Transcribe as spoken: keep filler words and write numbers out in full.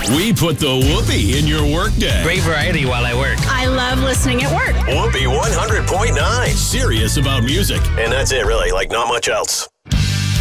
We put the whoopee in your workday. Great variety while I work. I love listening at work. Whoopee one hundred point nine. Serious about music. And that's it, really. Like, not much else.